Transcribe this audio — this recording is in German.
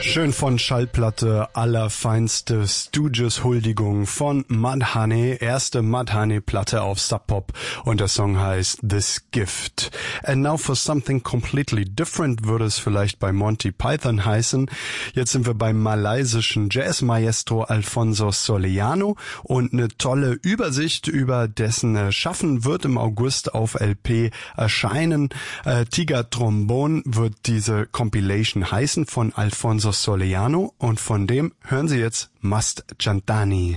Schön von Schallplatte, allerfeinste Stooges-Huldigung von Mudhoney, erste Mudhoney-Platte auf Sub Pop und der Song heißt This Gift. And now for something completely different würde es vielleicht bei Monty Python heißen. Jetzt sind wir beim malaysischen Jazz-Maestro Alfonso Soleano und eine tolle Übersicht über dessen Schaffen wird im August auf LP erscheinen. Tiger Trombone wird diese Compilation heißen von Alfonso Soleano und von dem hören Sie jetzt Mast Jantani.